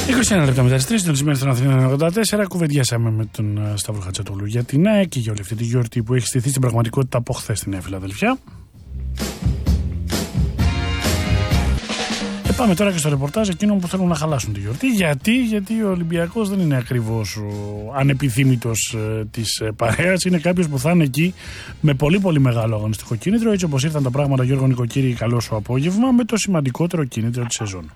21 λεπτά μετά τις 3, συντονισμένοι στον Αθήνα 84, κουβεντιάσαμε με τον Σταύρο Χατζατογλου για την ΑΕΚ και για όλη αυτή τη γιορτή που έχει στηθεί στην πραγματικότητα από χθες στη Νέα Φιλαδελφιά. Πάμε τώρα και στο ρεπορτάζ εκείνων που θέλουν να χαλάσουν τη γιορτή. Γιατί ο Ολυμπιακός δεν είναι ακριβώς ο ανεπιθύμητος της παρέας. Είναι κάποιος που θα είναι εκεί με πολύ πολύ μεγάλο αγωνιστικό κίνητρο. Έτσι όπως ήρθαν τα πράγματα, Γιώργο Νικοκύρη, καλό σου απόγευμα, με το σημαντικότερο κίνητρο της σεζόν.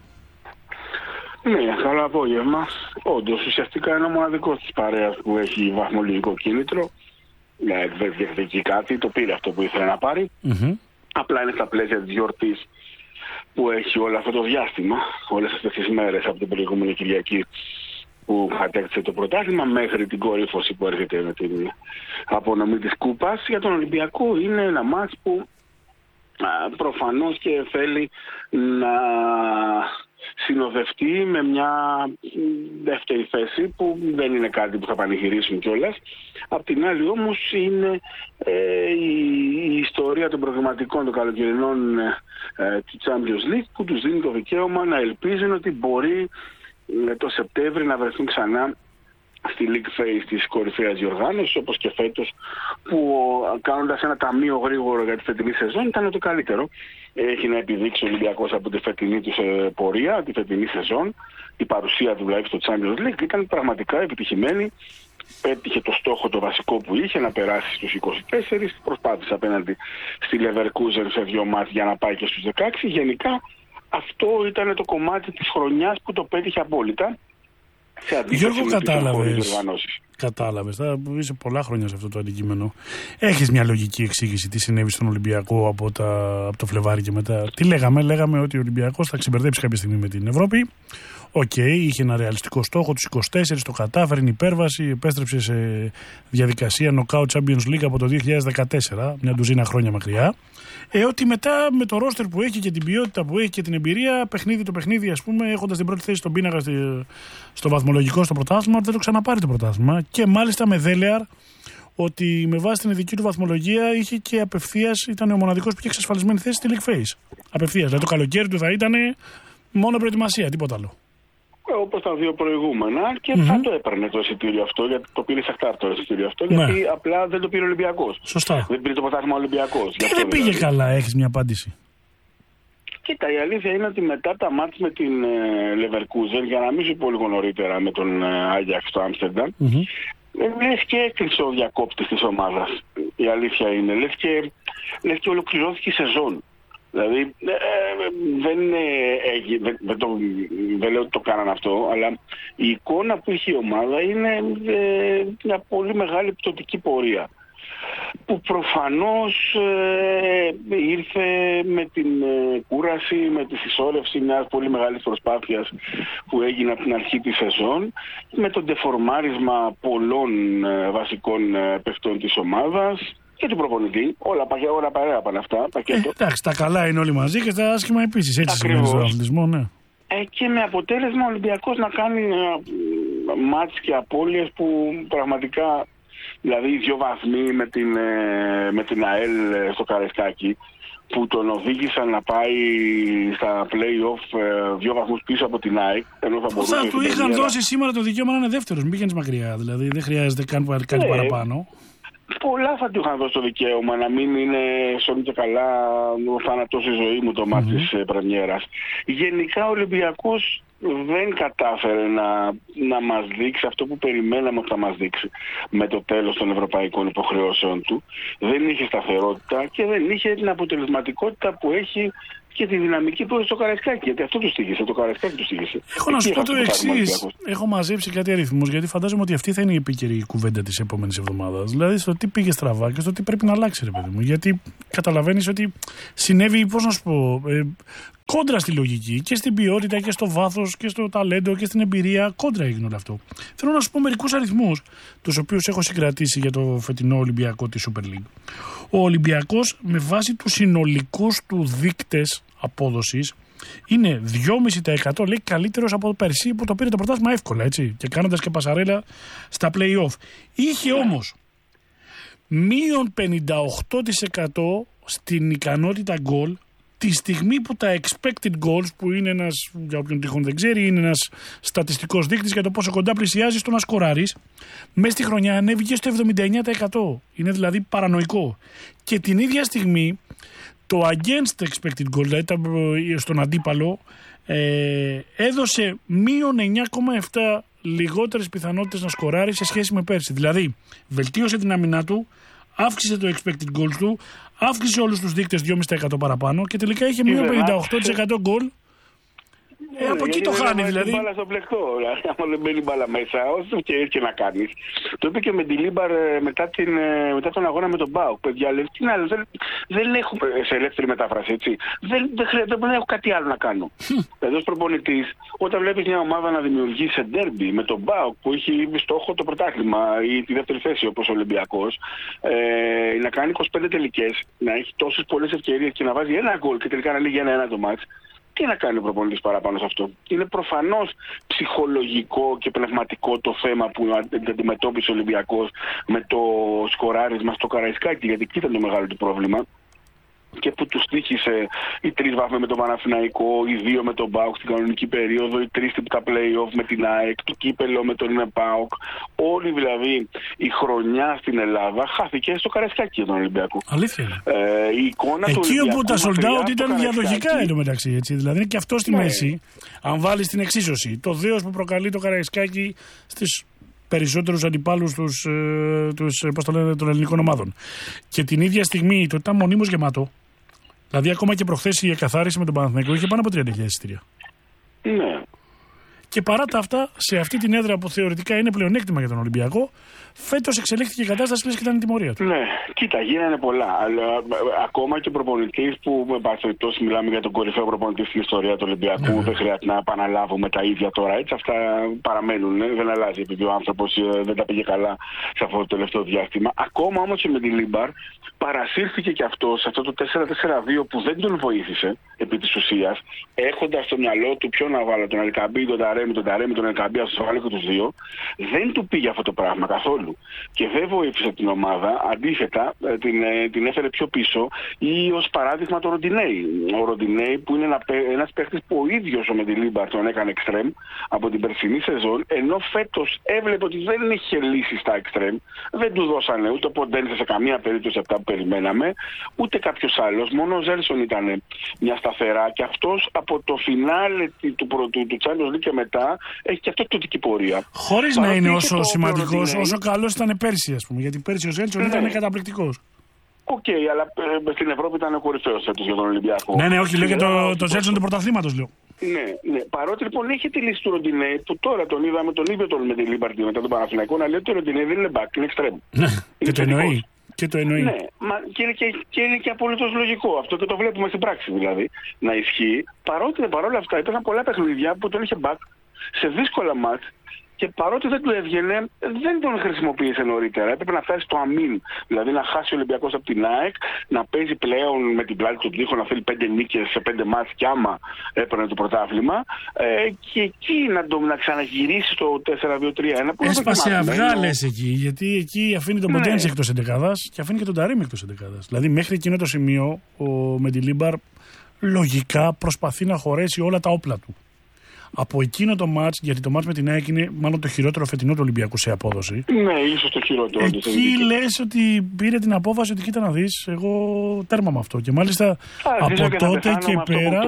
Ναι, καλό απόγευμα. Όντως, ουσιαστικά είναι ο μοναδικός της παρέας που έχει βαθμολογικό κίνητρο. Δεν διεκδικεί κάτι, το πήρε αυτό που ήθελε να πάρει. Απλά είναι στα πλαίσια της γιορτής που έχει όλο αυτό το διάστημα, όλες αυτές τις μέρες από την προηγούμενη Κυριακή που κατέκτησε το πρωτάθλημα μέχρι την κορύφωση που έρχεται με την απονομή της Κούπας. Για τον Ολυμπιακό είναι ένα μάτς που προφανώς και θέλει να συνοδευτεί με μια δεύτερη θέση που δεν είναι κάτι που θα πανηγυρίσουν κιόλας. Απ' την άλλη όμως είναι η ιστορία των προγραμματικών των καλοκαιρινών του Champions League που τους δίνει το δικαίωμα να ελπίζουν ότι μπορεί το Σεπτέμβρη να βρεθούν ξανά στη League Phase της κορυφαίας διοργάνωσης, όπως και φέτος, που κάνοντας ένα ταμείο γρήγορο για τη φετινή σεζόν ήταν το καλύτερο. Έχει να επιδείξει ο Ολυμπιακός από τη φετινή του πορεία, τη φετινή σεζόν, η παρουσία του δηλαδή στο Champions League ήταν πραγματικά επιτυχημένη. Πέτυχε το στόχο το βασικό που είχε, να περάσει στους 24, προσπάθησε απέναντι στη Leverkusen σε 2 μάτς για να πάει και στους 16. Γενικά αυτό ήταν το κομμάτι της χρονιάς που το πέτυχε απόλυτα. Γιώργο, κατάλαβες, θα είσαι πολλά χρόνια σε αυτό το αντικείμενο. Έχεις μια λογική εξήγηση τι συνέβη στον Ολυμπιακό από το Φλεβάρι και μετά? Τι λέγαμε ότι ο Ολυμπιακός θα ξεμπερδέψει κάποια στιγμή με την Ευρώπη. Είχε ένα ρεαλιστικό στόχο, τους 24, το κατάφερε, υπέρβαση, επέστρεψε σε διαδικασία Knockout Champions League από το 2014, μια ντουζίνα χρόνια μακριά. Ότι μετά με το ρόστερ που έχει και την ποιότητα που έχει και την εμπειρία, το παιχνίδι, ας πούμε, έχοντας την πρώτη θέση στον πίνακα στο βαθμολογικό στο πρωτάθλημα, δεν το ξαναπάρει το πρωτάθλημα. Και μάλιστα με δέλεαρ ότι με βάση την ειδική του βαθμολογία είχε και απευθείας, ήταν ο μοναδικός που είχε εξασφαλισμένη θέση στη League Phase. Απευθείας. Δηλαδή το καλοκαίρι του θα ήταν μόνο προετοιμασία, τίποτα άλλο. Όπως τα δύο προηγούμενα και θα το έπαιρνε το εισιτήριο αυτό, γιατί το πήρε Σαχτάρ το εισιτήριο αυτό, γιατί απλά δεν το πήρε ο Ολυμπιακός. Σωστά. Δεν πήρε το πρωτάθλημα Ολυμπιακός. Και δεν πήγε καλά, έχεις μια απάντηση? Κοίτα, η αλήθεια είναι ότι μετά τα μάτς με την Leverkusen, για να μην σου πω λίγο νωρίτερα με τον Άγιαξ στο Άμστερνταμ, λες και έκλεισε ο διακόπτης της ομάδας. Η αλήθεια είναι. Λες και ολοκληρώθηκε η σεζόν. Δηλαδή δεν λέω ότι το κάναν αυτό, αλλά η εικόνα που είχε η ομάδα είναι μια πολύ μεγάλη πτωτική πορεία που προφανώς ήρθε με την κούραση, με τη συσσόρευση μιας πολύ μεγάλης προσπάθειας που έγινε από την αρχή της σεζόν, με το ντεφορμάρισμα πολλών βασικών παιχτών της ομάδας και του προπονητή, όλα παρέα πάνε αυτά. Εντάξει, τα καλά είναι όλοι μαζί και τα άσχημα επίσης. Έτσι σημαίνει στον αθλητισμό, ναι. Και με αποτέλεσμα ο Ολυμπιακός να κάνει μάτς και απώλειες που πραγματικά, δηλαδή 2 βαθμοί με την ΑΕΛ στο Καραϊσκάκι, που τον οδήγησαν να πάει στα play-off 2 βαθμούς πίσω από την ΑΕΚ. Θα του είχαν δώσει σήμερα το δικαίωμα να είναι δεύτερος, μην πηγαίνεις μακριά, δηλαδή δεν χρειάζεται κάτι παραπάνω. Πολλά θα του είχαν δώσει το δικαίωμα να μην είναι σώνει και καλά ο θάνατος η ζωή μου το μάτι της πρεμιέρας. Γενικά ο Ολυμπιακός δεν κατάφερε να μας δείξει αυτό που περιμέναμε ότι θα μας δείξει με το τέλος των ευρωπαϊκών υποχρεώσεων του. Δεν είχε σταθερότητα και δεν είχε την αποτελεσματικότητα που έχει και τη δυναμική που έχει στο Καραϊσκάκι. Γιατί αυτό του στήγησε, το Καραϊσκάκι του στήγησε. Έχω να σου πω το εξής. Έχω μαζέψει κάτι αριθμούς, γιατί φαντάζομαι ότι αυτή θα είναι η επίκαιρη κουβέντα της επόμενης εβδομάδας. Δηλαδή στο τι πήγε στραβά και στο τι πρέπει να αλλάξει, ρε παιδί μου. Γιατί καταλαβαίνεις ότι συνέβη, πώς να σου πω, κόντρα στη λογική και στην ποιότητα και στο βάθος και στο ταλέντο και στην εμπειρία. Κόντρα έγινε όλο αυτό. Θέλω να σου πω μερικούς αριθμούς, τους οποίους έχω συγκρατήσει για το φετινό Ολυμπιακό της Super League. Ο Ολυμπιακός με βάση τους συνολικούς του δείκτες απόδοσης είναι 2,5% λέει καλύτερος από το πέρσι που το πήρε το πρωτάθλημα εύκολα, έτσι, και κάνοντας και πασαρέλα στα play-off. Είχε όμως μείον 58% στην ικανότητα γκολ τη στιγμή που τα expected goals, που είναι ένας, για όποιον τυχόν δεν ξέρει, είναι ένας στατιστικός δείκτης για το πόσο κοντά πλησιάζει στο να σκοράρεις, μέσα στη χρονιά ανέβηκε στο 79%. Είναι δηλαδή παρανοϊκό. Και την ίδια στιγμή το against expected goal, δηλαδή στον αντίπαλο, έδωσε μείον 9,7 λιγότερες πιθανότητες να σκοράρει σε σχέση με πέρσι. Δηλαδή, βελτίωσε την άμυνά του, αύξησε το expected goals του, αύξησε όλους τους δείκτες 2,5% παραπάνω και τελικά είχε μείον 58% γκολ. Από εκεί το χάνει δηλαδή. Μπάλα στο πλεκτό. Άμα δεν μπαίνει μπάλα μέσα, όσο και να κάνεις. Το είπε και με τη Λίμπαρ μετά τον αγώνα με τον ΠΑΟΚ. Παιδιά, λέει, τι άλλο, δεν έχω, σε ελεύθερη μετάφραση, έτσι. Δεν έχω κάτι άλλο να κάνω. Εδώ ως προπονητής, όταν βλέπεις μια ομάδα να δημιουργεί σε ντέρμπι με τον ΠΑΟΚ που έχει στόχο το πρωτάθλημα ή τη δεύτερη θέση όπως ο Ολυμπιακός, να κάνει 25 τελικές, να έχει τόσες πολλές ευκαιρίες και να βάζει ένα γκολ και τελικά να λύγει ένα το μάτς. Τι να κάνει ο προπονητής παραπάνω σε αυτό? Είναι προφανώς ψυχολογικό και πνευματικό το θέμα που αντιμετώπισε ο Ολυμπιακός με το σκοράρισμα στο Καραϊσκάκι, γιατί εκεί ήταν το μεγάλο του πρόβλημα. Και που του τύχησε οι 3 βάθμοι με τον Παναθηναϊκό, οι 2 με τον ΠΑΟΚ στην κανονική περίοδο, οι 3 τα play-off με την ΑΕΚ, το κύπελο με τον ΠΑΟΚ. Όλη δηλαδή η χρονιά στην Ελλάδα χάθηκε στο Καραϊσκάκι τον Ολυμπιακό. Αλήθεια. Η εικόνα εκεί του Ολυμπιακού όπου τα sold out ήταν διαδοχικά εντωμεταξύ. Έτσι. Δηλαδή είναι και αυτό στη μέση. Αν βάλει την εξίσωση, το δέος που προκαλεί το Καραϊσκάκι στις περισσότερους αντιπάλους των ελληνικών ομάδων. Και την ίδια στιγμή το ήταν μονίμως γεμάτο. Δηλαδή ακόμα και προχθές η εκαθάριση με τον Παναθηναϊκό είχε πάνω από 30.000 εισιτήρια. Ναι. Και παρά τα αυτά, σε αυτή την έδρα που θεωρητικά είναι πλεονέκτημα για τον Ολυμπιακό, φέτος εξελίχθηκε η κατάσταση λες και ήταν η τιμωρία του. Ναι, κοίτα, γίνανε πολλά. Αλλά ακόμα και προπονητής που, με πάση περιπτώσει, μιλάμε για τον κορυφαίο προπονητή στην ιστορία του Ολυμπιακού, δεν χρειάζεται να επαναλάβουμε τα ίδια τώρα. Έτσι, αυτά παραμένουν. Δεν αλλάζει επειδή ο άνθρωπος δεν τα πήγε καλά σε αυτό το τελευταίο διάστημα. Ακόμα όμως και με τη Λίμπαρ παρασύρθηκε και αυτό σε αυτό το 4-4-2 που δεν τον βοήθησε επί της ουσίας, έχοντας στο μυαλό του ποιο να βάλω, τον Ελκαμπή, τον Ταρέμι, τον Ελκαμπή, ας βάλω και τους δύο. Δεν του πήγε αυτό το πράγμα καθόλου. Και δεν βοήθησε την ομάδα, αντίθετα την έφερε πιο πίσω, ή ως παράδειγμα το Ροντινέι. Ο Ροντινέι που είναι ένας παίχτης που ο ίδιος ο Μεντιλίμπαρ τον έκανε εξτρέμ από την περσινή σεζόν, ενώ φέτος έβλεπε ότι δεν είχε λύσει στα εξτρέμ, δεν του δώσανε ούτε ο Ποντένσε σε καμία περίπτωση αυτά που περιμέναμε, ούτε κάποιος άλλος, μόνο ο Ζέλσον ήταν μια σταθερά και αυτός από το φινάλε του Champions League και μετά έχει και αυτό τοτική πορεία. Χωρίς να είναι όσο σημαντικός, όσο καλός ήταν πέρσι, ας πούμε. Γιατί πέρσι ο Ζέλσον ήταν καταπληκτικός. Οκ, αλλά στην Ευρώπη ήταν ο κορυφαίος φέτος για τον Ολυμπιακό. Ναι, όχι, λέω για το Ζέλσον του πρωταθλήματος, λέω. Ναι. Παρότι λοιπόν έχει τη λύση του Ροντινέι, που τώρα τον είδαμε τον ίδιο τον με τη Λίμπαρτη μετά τον Παναθηναϊκό να λέει ότι ο Ροντινέι δεν είναι back, είναι extreme. Και το εννοεί. Ναι, και είναι και απολύτως λογικό αυτό και το βλέπουμε στην πράξη δηλαδή να ισχύει. Παρόλα αυτά υπήρχαν πολλά παιχνίδια που τον είχε back σε δύσκολα μάτς. Και παρότι δεν του έβγαινε, δεν τον χρησιμοποίησε νωρίτερα. Έπρεπε να φτάσει στο αμήν. Δηλαδή να χάσει ο Ολυμπιακός από την ΑΕΚ, να παίζει πλέον με την πλάτη του τοίχου, να θέλει 5 νίκες σε 5 μάτς κι άμα έπαιρνε το πρωτάθλημα. Και εκεί να ξαναγυρίσει το 4-2-3-1. Έσπασε αυγά, λες εκεί. Γιατί εκεί αφήνει τον Ποντένσε εκτός εντεκάδας και αφήνει και τον Ταρέμι εκτός εντεκάδας. Δηλαδή μέχρι εκείνο το σημείο ο Μεντιλίμπαρ λογικά προσπαθεί να χωρέσει όλα τα όπλα του. Από εκείνο το μάτς, γιατί το μάτς με την ΑΕΚ είναι μάλλον το χειρότερο φετινό του Ολυμπιακού σε απόδοση. Ναι, ίσως το χειρότερο. Εκεί λες ότι πήρε την απόφαση ότι κοίτα να δεις, εγώ τέρμα με αυτό. Και μάλιστα από τότε και πέρα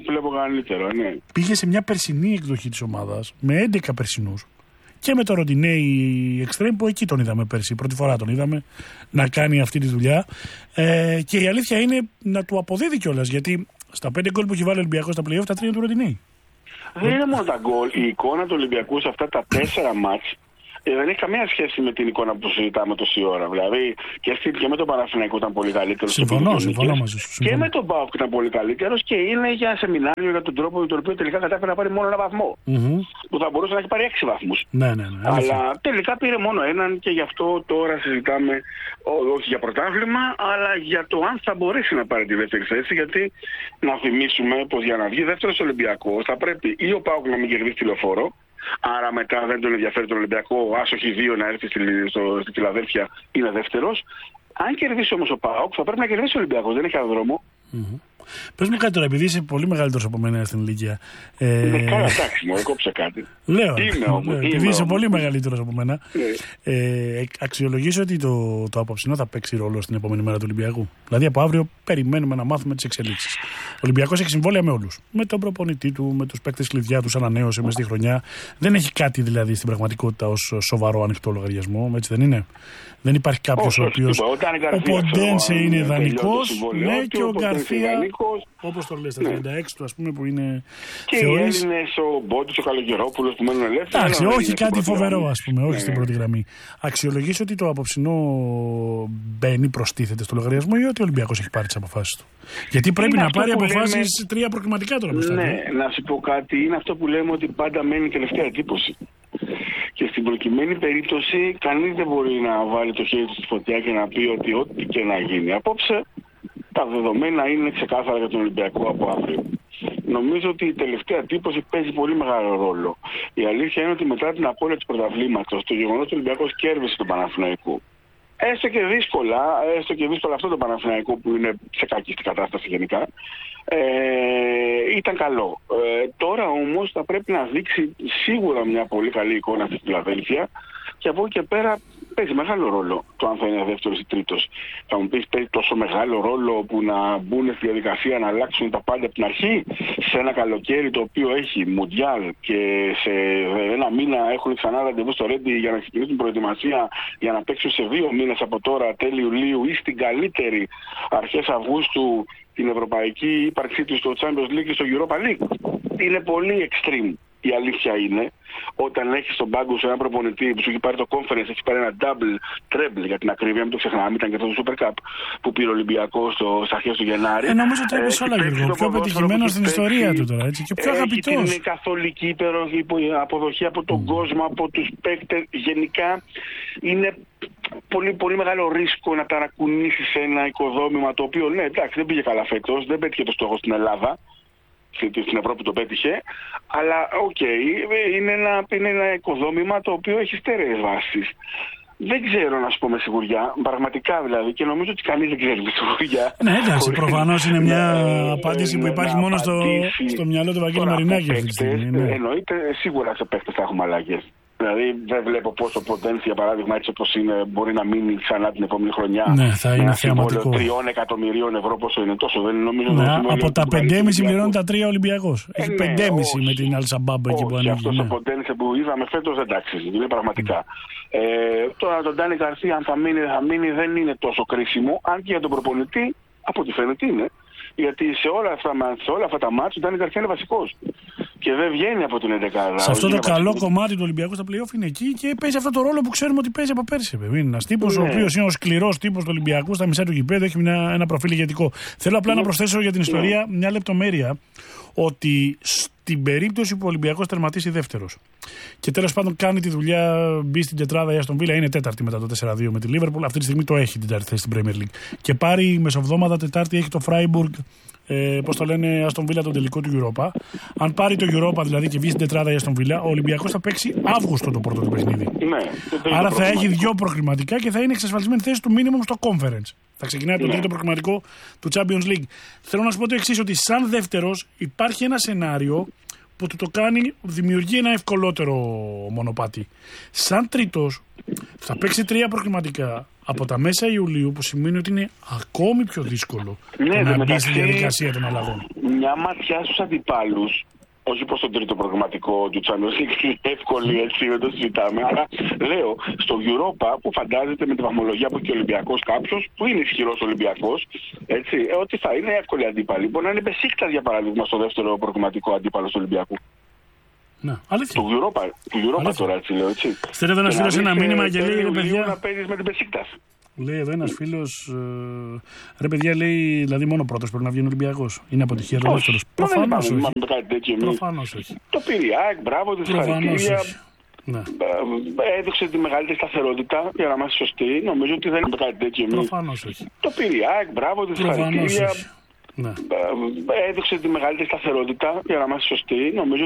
πήγε σε μια περσινή εκδοχή της ομάδας με 11 περσινούς. Και με το Ροντινέι Εξτρέμ που εκεί τον είδαμε πέρσι. Πρώτη φορά τον είδαμε να κάνει αυτή τη δουλειά. Και η αλήθεια είναι να του αποδίδει κιόλας, γιατί στα 5 γκολ που έχει βάλει ο Ολυμπιακός στα play-off, τα 3 του Ροντινέι. Δεν είναι μόνο τα γκολ. Η εικόνα του Ολυμπιακού σε αυτά τα 4 μάτς δεν έχει καμία σχέση με την εικόνα που συζητάμε τόση ώρα. Δηλαδή και με τον Παναθηναϊκό ήταν πολύ καλύτερος. Συμφωνώ μαζί σου. Και με τον ΠΑΟΚ ήταν πολύ καλύτερος και είναι για σεμινάριο για τον τρόπο με τον οποίο τελικά κατάφερε να πάρει μόνο ένα βαθμό. Που θα μπορούσε να έχει πάρει 6 βαθμούς. Ναι. Αλλά τελικά πήρε μόνο έναν και γι' αυτό τώρα συζητάμε όχι για πρωτάθλημα, αλλά για το αν θα μπορέσει να πάρει τη δεύτερη θέση. Γιατί να θυμίσουμε πως για να βγει δεύτερος Ολυμπιακός θα πρέπει ή ο ΠΑΟΚ να μην κερδίσει τη Λεωφόρο. Άρα μετά δεν τον ενδιαφέρει τον Ολυμπιακό, άσοχη 2 να έρθει στη Φιλαδέλφια, είναι δεύτερος. Αν κερδίσει όμως ο ΠΑΟΚ θα πρέπει να κερδίσει ο Ολυμπιακός, δεν έχει άλλο δρόμο. Πες μου κάτι τώρα, επειδή είσαι πολύ μεγαλύτερος από μένα στην ηλικία. Καλά, εντάξει, μου έκοψε κάτι. Λέω, επειδή είσαι πολύ μεγαλύτερος από μένα, αξιολογείς ότι το απόψινό θα παίξει ρόλο στην επόμενη μέρα του Ολυμπιακού. Δηλαδή από αύριο περιμένουμε να μάθουμε τις εξελίξεις. Ο Ολυμπιακός έχει συμβόλαια με όλους. Με τον προπονητή του, με τους παίκτες κλειδιά, τους ανανέωσε μέσα στη χρονιά. Δεν έχει κάτι δηλαδή στην πραγματικότητα ως σοβαρό ανοιχτό λογαριασμό, έτσι δεν είναι? Δεν υπάρχει κάποιος ο οποίος. Ο Ποντένσε είναι δανεικός, ναι, και ο Γκαρθία, όπως το λες, τα 36 του, ας πούμε, που είναι. Και οι Έλληνες, ο Μπότης, ο Καλογερόπουλος που μένουν ελεύθεροι. Εντάξει, όχι κάτι φοβερό, ας πούμε, όχι στην πρώτη γραμμή. Αξιολογείς ότι το απόψινό μπαίνει, προστίθεται στο λογαριασμό ή ότι ο Ολυμπιακός έχει πάρει τις αποφάσεις του? Γιατί πρέπει να πάρει αποφάσεις 3 προκριματικά τώρα μπροστά. Ναι, να σου πω κάτι, είναι αυτό που λέμε ότι πάντα μένει τελευταία εντύπωση. Και στην προκειμένη περίπτωση, κανείς δεν μπορεί να βάλει το χέρι του στη φωτιά και να πει ότι ό,τι και να γίνει απόψε, τα δεδομένα είναι ξεκάθαρα για τον Ολυμπιακό από αύριο. Νομίζω ότι η τελευταία εντύπωση παίζει πολύ μεγάλο ρόλο. Η αλήθεια είναι ότι μετά την απώλεια του πρωταθλήματος, το γεγονός ότι ο Ολυμπιακός κέρδισε τον Παναθηναϊκό, έστω και δύσκολα αυτό το Παναθηναϊκό που είναι σε κακή κατάσταση γενικά, ήταν καλό. Τώρα όμως θα πρέπει να δείξει σίγουρα μια πολύ καλή εικόνα στη Φιλαδέλφια και από εκεί και πέρα παίζει μεγάλο ρόλο το αν θα είναι δεύτερος ή τρίτος. Θα μου πεις, παίζει τόσο μεγάλο ρόλο που να μπουν στη διαδικασία να αλλάξουν τα πάντα από την αρχή σε ένα καλοκαίρι το οποίο έχει Μουντιάλ και σε ένα μήνα έχουν ξανά ραντεβού στο Ρέντι για να ξεκινήσουν προετοιμασία για να παίξουν σε 2 μήνες από τώρα, τέλη Ιουλίου ή στην καλύτερη αρχές Αυγούστου την ευρωπαϊκή ύπαρξή του στο Champions League και στο Europa League. Είναι πολύ extreme. Η αλήθεια είναι, όταν έχεις στον πάγκο σου ένα προπονητή που σου έχει πάρει το conference, έχει πάρει ένα double, treble για την ακρίβεια, μην το ξεχνάμε, ήταν και αυτό το Super Cup που πήρε ο Ολυμπιακός στις αρχές του Γενάρη. Νομίζω ότι έπαιξε όλα, Γιώργο, πιο πετυχημένο στην ιστορία του τώρα, έτσι, και πιο αγαπητός. Είναι καθολική υπεροχή αποδοχή από τον κόσμο, από τους παίκτες. Γενικά είναι πολύ, πολύ μεγάλο ρίσκο να ταρακουνήσεις ένα οικοδόμημα το οποίο, ναι, εντάξει, δεν πήγε καλά φέτος, δεν πέτυχε το στόχο στην Ελλάδα. Στην Ευρώπη το πέτυχε, αλλά είναι ένα οικοδόμημα το οποίο έχει στέρεες βάσεις. Δεν ξέρω να σου πω με σιγουριά, πραγματικά δηλαδή, και νομίζω ότι κανείς δεν ξέρει με σιγουριά. Ναι, εντάξει, προφανώς είναι μια απάντηση που υπάρχει μόνο στο μυαλό του Βαγγέλη Μαρινάκη αυτή τη στιγμή. Εννοείται, σίγουρα σε παίκτες θα έχουμε αλλαγές. Δηλαδή δεν βλέπω πόσο ο Ποντένσε, για παράδειγμα, έτσι όπως είναι, μπορεί να μείνει ξανά την επόμενη χρονιά. Ναι, θα είναι θεαματικό. 3 εκατομμυρίων ευρώ πόσο είναι τόσο, δεν νομίζω. Ναι, από τα 5,5 πληρώνει τα 3 Ολυμπιακός. Έχει 5,5 με την Αλσαμπάμπ εκεί που ανήκει. Αυτός ο Ποντένσε που είδαμε φέτος δεν ταξίζει, είναι πραγματικά. Τώρα τον Ντάνι Γκαρθία, αν θα μείνει, δεν είναι τόσο κρίσιμο, αν και για τον προπονητή, από ό,τι φαίνεται είναι. Γιατί σε όλα αυτά τα μάτς ο Ντάνι Γκαρθία είναι βασικός. Και δεν βγαίνει από την 11η. Σε αυτό το καλό κομμάτι του Ολυμπιακού στα play-off είναι εκεί και παίζει αυτό το ρόλο που ξέρουμε ότι παίζει από πέρσι. Είναι ένας τύπος ο οποίος είναι ο σκληρός τύπος του Ολυμπιακού στα μισά του γηπέδου, έχει ένα προφίλ ηγετικό. Θέλω απλά να προσθέσω για την ιστορία μια λεπτομέρεια, ότι στην περίπτωση που ο Ολυμπιακός τερματίσει δεύτερος και τέλος πάντων κάνει τη δουλειά, μπει στην τετράδα η Αστον Βίλα, είναι τέταρτη μετά το 4-2 με τη Λίβερπουλ, αυτή τη στιγμή το έχει την τέταρτη θέση στην Premier League. Και πάρει μεσοβδόμαδα Τετάρτη, έχει το Φράιμπουργκ, πώς το λένε, Αστον Βίλα, τον τελικό του Europa. Αν πάρει το Europa δηλαδή και βγει στην τετράδα η Αστον Βίλα, ο Ολυμπιακός θα παίξει Αύγουστο το πρώτο του παιχνίδι. Ναι, άρα θα έχει 2 προκριματικά και θα είναι εξασφαλισμένη θέση του minimum στο Conference. Θα ξεκινάει το τρίτο προκριματικό του Champions League. Θέλω να σου πω το εξής, ότι σαν δεύτερος υπάρχει ένα σενάριο που του το κάνει, δημιουργεί ένα ευκολότερο μονοπάτι. Σαν τρίτος θα παίξει 3 προκριματικά από τα μέσα Ιουλίου, που σημαίνει ότι είναι ακόμη πιο δύσκολο να μπει στη διαδικασία των αλλαγών. Μια ματιά στους αντιπάλους, όχι προς τον τρίτο προγραμματικό του Champions League, είναι εύκολη, έτσι, δεν το συζητάμε. Αλλά λέω, στο Europa που φαντάζεται με τη βαθμολογία που έχει ο Ολυμπιακός κάποιος, που είναι ισχυρός Ολυμπιακός, έτσι, ότι θα είναι εύκολη αντίπαλη. Μπορεί να είναι Μπεσίκτας, για παράδειγμα, στο δεύτερο προγραμματικό αντίπαλο του Ολυμπιακού. Ναι, αλήθεια. Του Europa τώρα, έτσι λέω, έτσι. Στέλνει εδώ ένας φίλος ένα μήνυμα και λέει, ρε παιδιά, να παίζεις με την Μπεσίκτας. λέει εδώ ένας φίλος, ρε παιδιά, λέει, δηλαδή μόνο πρώτος πρέπει να βγει ο Ολυμπιακός. Είναι αποτυχία το δεύτερος. Προφανώς όχι. Προφανώς όχι. Το Πυριάκ, μπράβο, τη συγχαρητήρια. Ναι. Έδειξε τη μεγαλύτερη σταθερότητα, για να είμαστε σωστοί. Νομίζω ότι δεν είναι κάτι τέτοιο. Προφανώς όχι. Το Πυριάκ, μπράβο, τη συγχαρητήρια. Ναι. Έδειξε τη μεγαλύτερη σταθερότητα, για να είμαστε σωστοί. Νομίζω